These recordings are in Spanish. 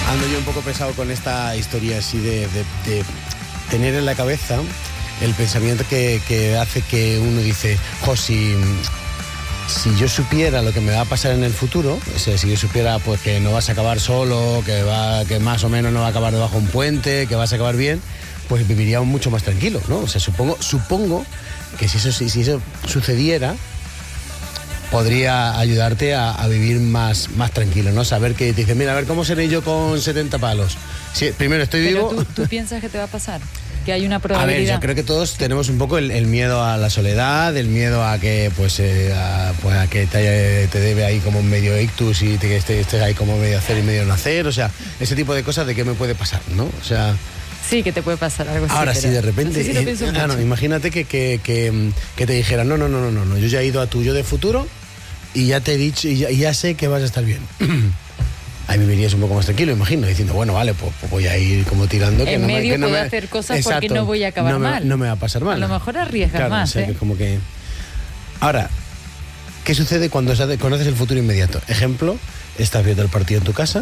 Ando yo un poco pesado con esta historia así de tener en la cabeza el pensamiento que hace que uno dice, si yo supiera lo que me va a pasar en el futuro, o sea, si yo supiera pues que no vas a acabar solo, que más o menos no va a acabar debajo de un puente, que vas a acabar bien, pues viviría mucho más tranquilo, ¿no? O sea, supongo que si eso sucediera, podría ayudarte a vivir más tranquilo, ¿no? Saber que te dicen, mira, a ver, ¿cómo seré yo con 70 palos? Sí, primero estoy vivo. Pero ¿tú piensas que te va a pasar? Que hay una probabilidad. A ver, yo creo que todos tenemos un poco el miedo a la soledad, el miedo a que a que te debe ahí como un medio ictus y que estés ahí como medio hacer y medio no hacer, o sea, ese tipo de cosas de qué me puede pasar, ¿no? O sea, sí, que te puede pasar algo así. Ahora, si de repente, no sé si imagínate que te dijeran, no, yo ya he ido a tu yo de futuro y ya te he dicho y ya sé que vas a estar bien. Ahí vivirías un poco más tranquilo, imagino, diciendo, bueno, vale, pues voy a ir como tirando. En medio puedo hacer cosas. Exacto, porque no voy a acabar mal. No me va a pasar mal. A lo mejor arriesgas más. O sea, que como que... Ahora, ¿qué sucede cuando conoces el futuro inmediato? Ejemplo, estás viendo el partido en tu casa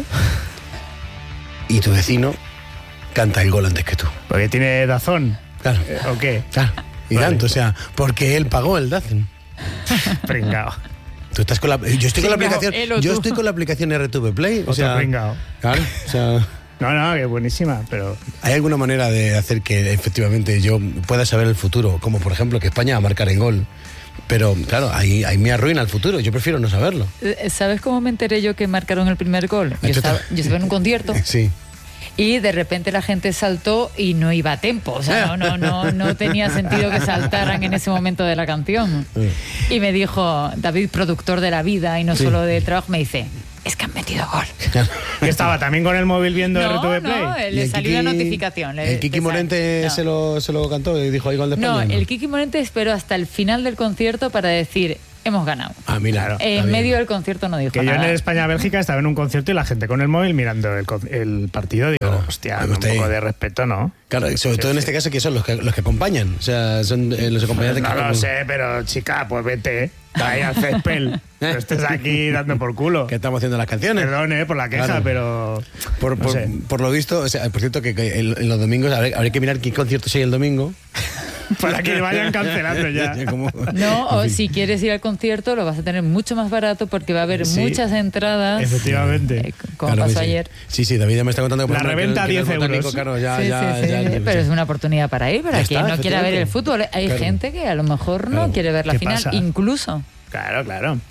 y tu vecino canta el gol antes que tú. Porque tiene DAZN. Claro. ¿O qué? Claro. Y vale. Tanto, o sea, porque él pagó el DAZN. Pringao. Tú estás con yo estoy con la aplicación RTV Play. O sea, pringao. Claro, o sea... No, que buenísima, pero... ¿Hay alguna manera de hacer que efectivamente yo pueda saber el futuro? Como por ejemplo que España va a marcar en gol. Pero claro, ahí me arruina el futuro. Yo prefiero no saberlo. ¿Sabes cómo me enteré yo que marcaron el primer gol? Yo estaba en un concierto. Sí. Y de repente la gente saltó y no iba a tempo. O sea, no tenía sentido que saltaran en ese momento de la canción. Y me dijo David, productor de La Vida y no solo del trabajo, me dice, es que han metido gol. ¿Que estaba también con el móvil viendo RTV Play? No, le salió la notificación. El Kiki Morente se lo cantó y dijo, hay gol de España. No, el Kiki Morente esperó hasta el final del concierto para decir... hemos ganado. Ah, mira. En medio del concierto no dijo que nada. Yo en el España-Bélgica estaba en un concierto y la gente con el móvil mirando el partido. Digo, claro, hostia, un poco de respeto, ¿no? Claro, sobre todo en este caso que son los que acompañan. O sea, son los acompañantes que... No lo sé, pero chica, pues vete. Ahí al césped. No estés aquí dando por culo. ¿Qué estamos haciendo las canciones? Perdón, por la queja, claro. Pero... Por lo visto, o sea, por cierto, que en los domingos habría que mirar qué conciertos hay el domingo. Para que vayan cancelando ya. No, o si quieres ir al concierto lo vas a tener mucho más barato porque va a haber muchas entradas. Efectivamente. Como pasó ayer. Sí, David ya me está contando que la reventa a 10 euros. Claro, pero es una oportunidad para ir, para quien no quiera ver el fútbol. Hay gente que a lo mejor no quiere ver la final, pasa? Incluso. Claro.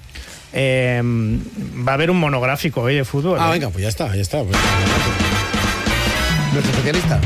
Va a haber un monográfico hoy de fútbol. Venga, pues ya está. Pues, nuestro especialista.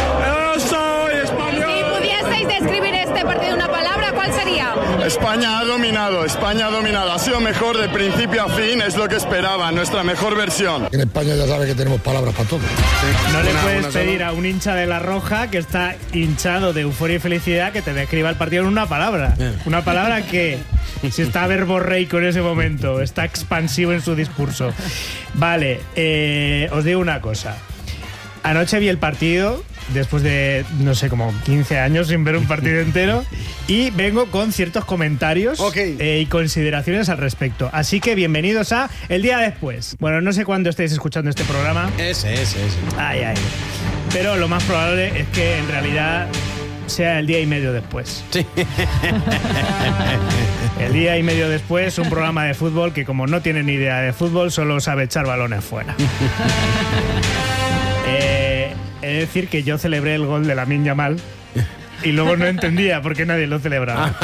Describir este partido en una palabra, ¿cuál sería? España ha dominado, ha sido mejor de principio a fin, es lo que esperaba, nuestra mejor versión. En España ya sabe que tenemos palabras para todo. No le puedes pedir a un hincha de La Roja que está hinchado de euforia y felicidad que te describa el partido en una palabra. Una palabra que, si está verborreico en ese momento, está expansivo en su discurso. Vale, os digo una cosa. Anoche vi el partido, después de, no sé, como 15 años sin ver un partido entero, y vengo con ciertos comentarios y consideraciones al respecto. Así que bienvenidos a El Día Después. Bueno, no sé cuándo estáis escuchando este programa. Ese. Ay. Pero lo más probable es que en realidad sea el día y medio después. Sí. El día y medio después, un programa de fútbol que, como no tiene ni idea de fútbol, solo sabe echar balones fuera. Es decir, que yo celebré el gol de Lamine Yamal y luego no entendía por qué nadie lo celebraba.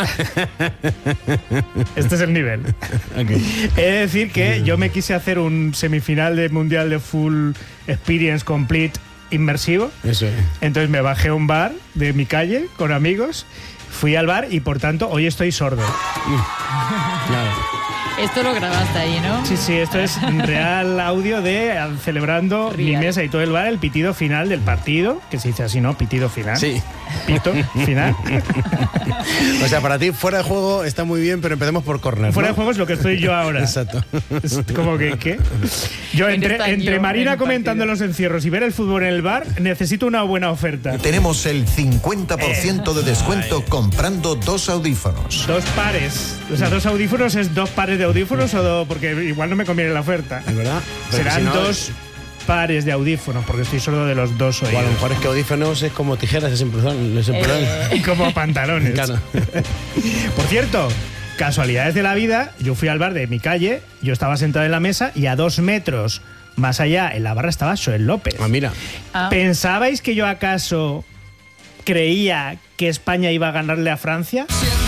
Este es el nivel. Es decir, que yo me quise hacer un semifinal de Mundial de Full Experience Complete inmersivo. Eso es. Entonces me bajé a un bar de mi calle con amigos, fui al bar y por tanto hoy estoy sordo. Claro. Esto lo grabaste ahí, ¿no? Sí, esto es real audio de celebrando mi mesa y todo el bar, el pitido final del partido, que se dice así, ¿no? Pitido final. Sí. Pito final. O sea, para ti fuera de juego está muy bien, pero empecemos por córner. Fuera de juego es lo que estoy yo ahora. Exacto. Es como que, ¿qué? Yo entre Marina comentando los encierros y ver el fútbol en el bar, necesito una buena oferta. Tenemos el 50% de descuento comprando 2 audífonos. 2 pares. O sea, 2 audífonos es 2 pares de audífonos porque igual no me conviene la oferta. Es verdad. Serán si no, 2 pares de audífonos, porque estoy sordo de los dos oídos. O a lo mejor es que audífonos es como tijeras, es como pantalones. Claro. Por cierto, casualidades de la vida, yo fui al bar de mi calle, yo estaba sentado en la mesa y a 2 metros más allá en la barra estaba Joel López. Ah, mira. ¿Pensabais que yo acaso creía que España iba a ganarle a Francia?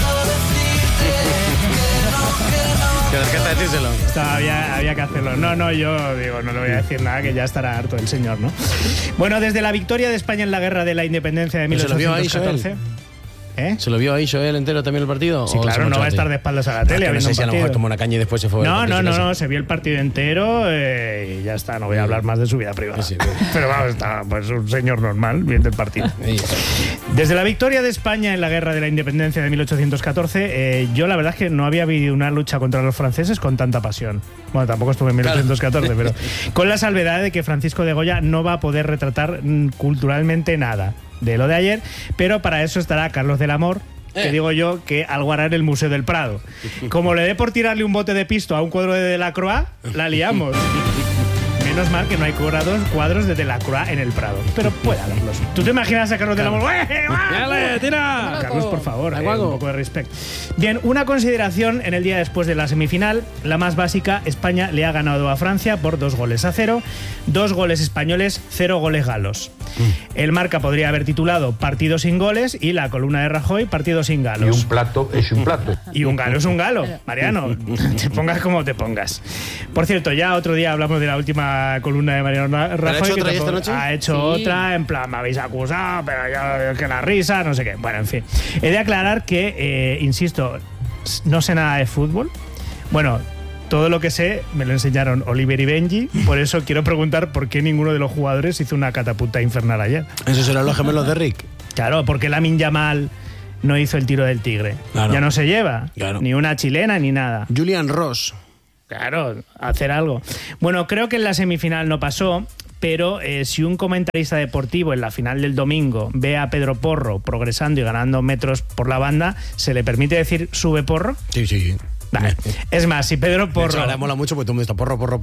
Había que hacerlo. No, yo digo, no le voy a decir nada, que ya estará harto el señor, ¿no? Bueno, desde la victoria de España en la guerra de la independencia de 1814... ¿Se lo vio ahí Joel entero también el partido? Sí, claro, no va a estar de espaldas a la tele. No sé si a lo mejor tomó una caña y después se fue. No, se vio el partido entero y ya está. No voy a hablar más de su vida privada. Sí, pero vamos, está pues un señor normal viendo el partido. Desde la victoria de España en la guerra de la independencia de 1814, yo la verdad es que no había vivido una lucha contra los franceses con tanta pasión. Bueno, tampoco estuve en 1814, pero con la salvedad de que Francisco de Goya no va a poder retratar culturalmente nada de lo de ayer, pero para eso estará Carlos del Amor, que digo yo que algo hará en el Museo del Prado. Como le dé por tirarle un bote de pisto a un cuadro de Delacroix, la liamos. Menos mal que no hay cuadros de Delacroix en el Prado, pero puede haberlos. ¿Tú te imaginas a Carlos del Amor? ¡Dale, tira! Carlos, por favor, un poco de respeto. Bien, una consideración en el día después de la semifinal, la más básica: España le ha ganado a Francia por 2-0, 2 goles españoles, 0 goles galos. El Marca podría haber titulado Partido sin goles y la columna de Rajoy Partido sin galos. Y un plato es un plato. Y un galo es un galo, Mariano. Te pongas como te pongas. Por cierto, ya otro día hablamos de la última columna de Mariano Rajoy. ¿Ha hecho otra? En plan, me habéis acusado, pero ya que la risa, no sé qué. Bueno, en fin. He de aclarar que, insisto, no sé nada de fútbol. Bueno, todo lo que sé me lo enseñaron Oliver y Benji, por eso quiero preguntar por qué ninguno de los jugadores hizo una catapulta infernal ayer. ¿Eso serán los gemelos de Rick? Claro, porque Lamine Yamal no hizo el tiro del tigre. Claro. Ya no se lleva, ni una chilena ni nada. Julian Ross. Claro, hacer algo. Bueno, creo que en la semifinal no pasó, pero si un comentarista deportivo en la final del domingo ve a Pedro Porro progresando y ganando metros por la banda, ¿se le permite decir sube Porro? Sí. Vale. Es más, si Pedro Porro... Ahora mola mucho porque todo el mundo está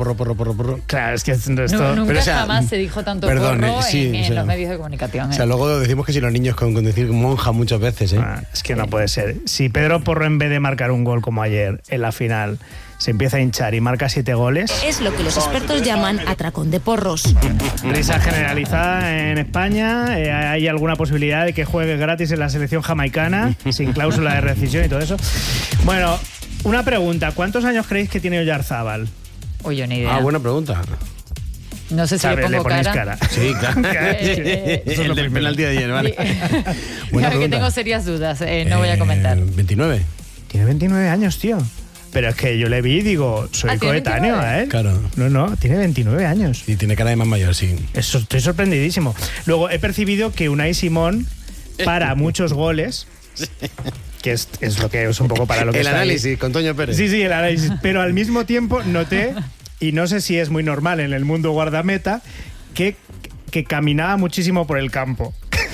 porro. Claro, es que esto... Nunca jamás se dijo tanto porro en los medios de comunicación. O sea, luego decimos que si los niños con decir monja muchas veces, es que no puede ser. Si Pedro Porro, en vez de marcar un gol como ayer en la final, se empieza a hinchar y marca 7 goles... Es lo que los expertos llaman atracón de porros. Risa generalizada en España. ¿Hay alguna posibilidad de que juegue gratis en la selección jamaicana, sin cláusula de rescisión y todo eso? Bueno... Una pregunta, ¿cuántos años creéis que tiene Oyarzábal? Oye, ni idea. Buena pregunta. No sé si le pongo cara. Sí, claro. El del penalti de ayer, vale. Claro que tengo serias dudas, no voy a comentar. 29. Tiene 29 años, tío. Pero es que yo le vi y digo, soy coetáneo a él. Claro. No, tiene 29 años. Y tiene cara de más mayor, sí. Eso, estoy sorprendidísimo. Luego, he percibido que Unai Simón para muchos goles... que es lo que es un poco para lo que el análisis con Toño Pérez. Sí, el análisis. Pero al mismo tiempo noté, y no sé si es muy normal en el mundo guardameta, que caminaba muchísimo por el campo.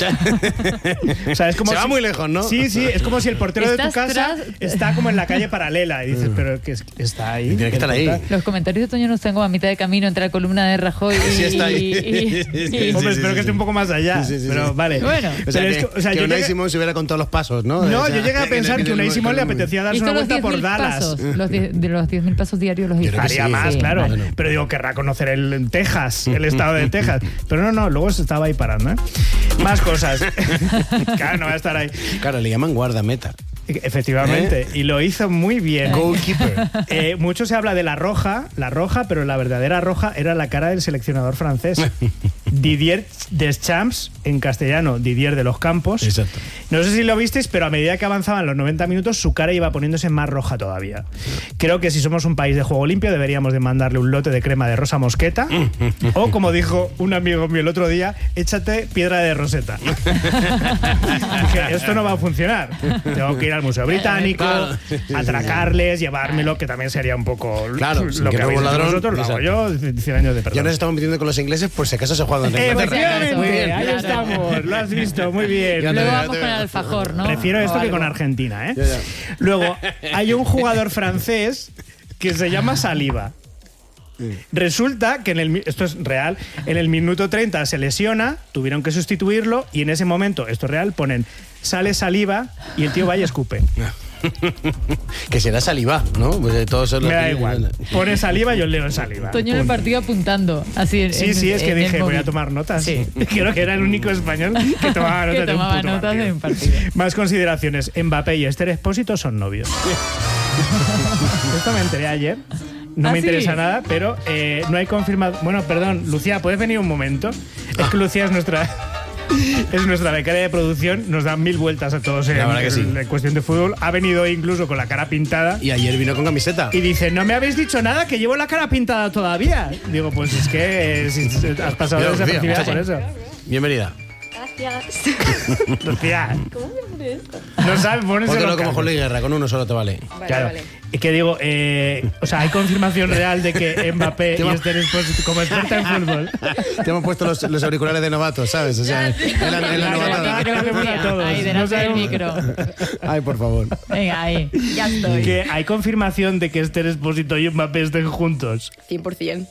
O sea, es como se va muy lejos, ¿no? Sí, es como si el portero de tu casa está como en la calle paralela y dices, pero que está ahí. Tiene que estar ahí. Los comentarios de Toño nos tengo a mitad de camino entre la columna de Rajoy y... Sí, está ahí. Hombre, espero que esté un poco más allá. Pero vale. Bueno. O sea, que Unai Simón se hubiera con todos los pasos, ¿no? No, yo llegué a pensar que Unai Simón le apetecía darse una vuelta por Dallas. Los 10.000 pasos diarios los hizo. Haría más, claro. Bueno. Pero digo, querrá conocer el Texas, el estado de Texas. Pero no, luego se estaba ahí parando, ¿eh? Más cosas. Claro, no va a estar ahí. Claro, le llaman guardameta. Efectivamente, y lo hizo muy bien. Goalkeeper. Mucho se habla de la roja, pero la verdadera roja era la cara del seleccionador francés. Didier Deschamps, en castellano, Didier de los Campos. Exacto. No sé si lo visteis, pero a medida que avanzaban los 90 minutos, su cara iba poniéndose más roja todavía. Creo que si somos un país de juego limpio, deberíamos de mandarle un lote de crema de rosa mosqueta, o como dijo un amigo mío el otro día, échate piedra de roseta. Dije, esto no va a funcionar. Tengo que ir al Museo Británico, atracarles, llevármelo, que también sería un poco lo que habéis hecho vosotros, lo hago yo, 100 años de perdón. Ya nos estamos metiendo con los ingleses por si acaso se juega contra Inglaterra. Muy bien, ahí estamos, lo has visto, muy bien. Luego vamos con el alfajor, ¿no? Prefiero esto que con Argentina, ¿eh? Ya. Luego, hay un jugador francés que se llama Saliba. Resulta que esto es real, en el minuto 30 se lesiona, tuvieron que sustituirlo y en ese momento, esto es real, ponen sale saliva y el tío va y escupe. Que será saliva, ¿no? Pues todos son Me da igual. Pone saliva, yo leo saliva. Toño en el partido apuntando. Así sí, es que dije, voy a tomar notas. Sí. Creo que era el único español que tomaba notas, de un partido. Más consideraciones. Mbappé y Esther Expósito son novios. Esto me enteré ayer. No me interesa nada, pero no hay confirmado. Bueno, perdón, Lucía, ¿puedes venir un momento? Es que Lucía es nuestra becaria de producción, nos da 1000 vueltas a todos en cuestión de fútbol. Ha venido incluso con la cara pintada. Y ayer vino con camiseta. Y dice, no me habéis dicho nada, que llevo la cara pintada todavía. Digo, pues es que has pasado desapercibida por eso. Bienvenida. Gracias. Lucía. ¿Cómo se pone esto? No sabes, póntelo como Jorge Guerra, con uno solo te vale. Vale, claro. vale. Y que digo, o sea, hay confirmación real de que Mbappé y Esther Expósito, como experta en fútbol. Te hemos puesto los auriculares de novatos, ¿sabes? O sea, en la novatada. Ahí, delante del micro. Ay, por favor. Venga, ahí. Ya estoy. Que hay confirmación de que Esther Expósito y Mbappé estén juntos. 100%.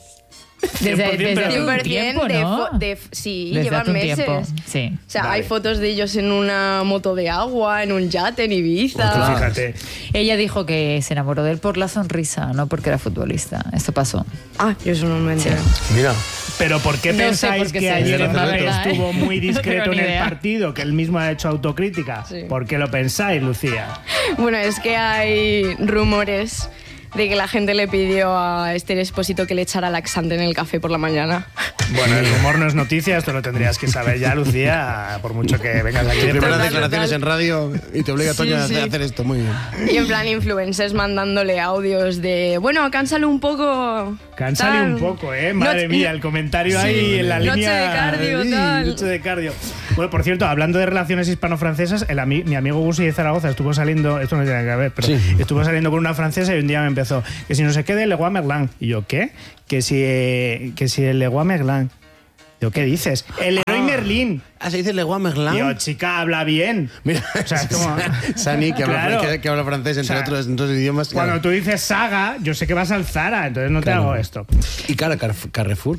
Desde tiempo, ¿no? Sí, desde llevan meses. Tiempo. Sí. O sea, hay fotos de ellos en una moto de agua, en un yate en Ibiza. Ostras, fíjate. Ella dijo que se enamoró de él por la sonrisa, no porque era futbolista. Esto pasó. Ah, yo eso no me entero. Mira. Pero ¿por qué pensáis que ayer Mbappé estuvo muy discreto en el partido? Que él mismo ha hecho autocrítica. Sí. ¿Por qué lo pensáis, Lucía? Bueno, es que hay rumores de que la gente le pidió a Esther Expósito que le echara laxante en el café por la mañana. Bueno, el rumor no es noticia, esto lo tendrías que saber ya, Lucía, por mucho que vengas aquí. Primeras declaraciones en radio y te obliga a Toño a hacer esto, muy bien. Y en plan influencers mandándole audios de, bueno, cánsale un poco. Cánsale un poco, madre mía, el comentario ahí en la línea. Noche de cardio, tal. Noche de cardio. Bueno, por cierto, hablando de relaciones hispano-francesas, mi amigo Gusi de Zaragoza estuvo saliendo, esto no tiene que ver, pero estuvo saliendo con una francesa y un día me empezó, que si no se quede Leroy Merlin. Y yo, ¿qué? Que si el Leroy Merlin. Yo, ¿qué dices? El Leroy Merlin. Ah, se dice Leroy Merlin. Yo, chica, habla bien. Mira, o sea, es como Sani, que habla francés, entre otros idiomas. Cuando tú dices saga, yo sé que vas al Zara, entonces no te hago esto. Y claro, Carrefour.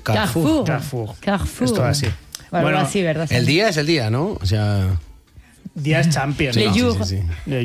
Esto así. Bueno, así, ¿verdad? El día es el día, ¿no? O sea... Día es Champions. Sí.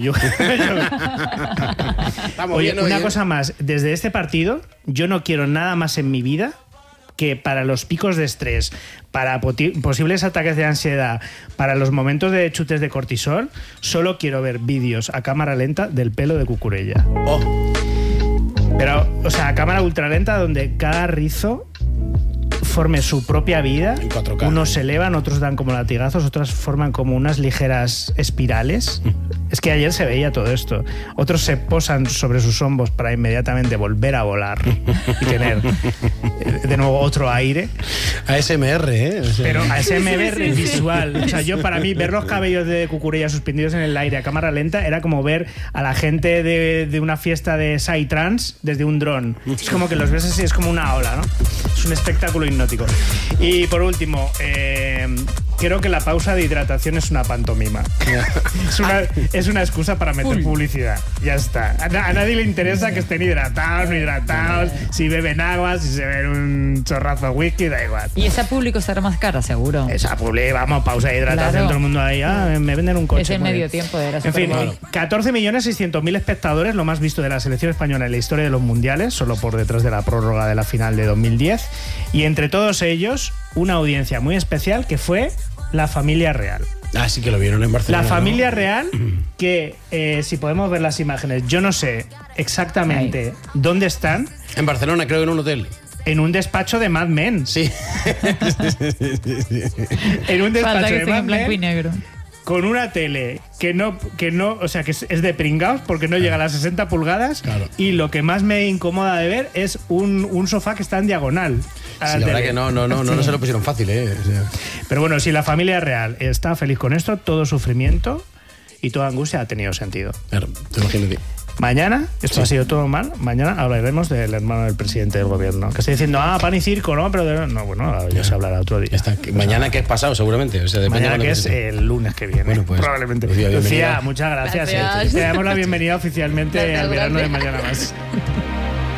Oye, una cosa más. Desde este partido, yo no quiero nada más en mi vida que para los picos de estrés, para posibles ataques de ansiedad, para los momentos de chutes de cortisol, solo quiero ver vídeos a cámara lenta del pelo de Cucurella. Pero, o sea, a cámara ultralenta donde cada rizo forme su propia vida. 4K. Unos se elevan, otros dan como latigazos, otros forman como unas ligeras espirales. Es que ayer se veía todo esto. Otros se posan sobre sus hombros para inmediatamente volver a volar y tener de nuevo otro aire. ASMR, ¿eh? O sea, pero ASMR visual. O sea, yo para mí ver los cabellos de Cucurella suspendidos en el aire a cámara lenta era como ver a la gente de una fiesta de Psytrance desde un dron. Es como que los ves así, es como una ola, ¿no? Es un espectáculo hipnótico. Y por último, creo que la pausa de hidratación es una pantomima. Es una excusa para meter publicidad. Ya está. A nadie le interesa que estén hidratados, no hidratados, si beben agua, si se ven un chorrazo de whisky, da igual. Y esa público estará más cara, seguro. Esa público, vamos, pausa de hidratación, claro. Todo el mundo ahí, me venden un coche. Es el medio tiempo de la En fin, 14.600.000 espectadores, lo más visto de la selección española en la historia de los mundiales, solo por detrás de la prórroga de la final de 2010. Y entre todos ellos, una audiencia muy especial que fue la familia real. Ah, sí que lo vieron en Barcelona. La familia real, que si podemos ver las imágenes, yo no sé exactamente dónde están. En Barcelona, creo, en un hotel. En un despacho de Mad Men. Sí. En un despacho de Mad en blanco Men. Y negro. Con una tele que no, o sea, que es de pringaos porque no llega a las 60 pulgadas. Claro. Y lo que más me incomoda de ver es un sofá que está en diagonal. Sí, la verdad que no se lo pusieron fácil, ¿eh? O sea. Pero bueno, si la familia real está feliz con esto, todo sufrimiento y toda angustia ha tenido sentido. Claro, te imagínate. Mañana, esto ha sido todo mal, mañana hablaremos del hermano del presidente del gobierno, que está diciendo, pan y circo, ¿no? Pero no, bueno, ya se hablará otro día. Mañana que es pasado, seguramente. O sea, mañana que es el lunes que viene, bueno, pues, probablemente. Lucía, muchas gracias. Te damos la bienvenida oficialmente al verano de Mañana Más.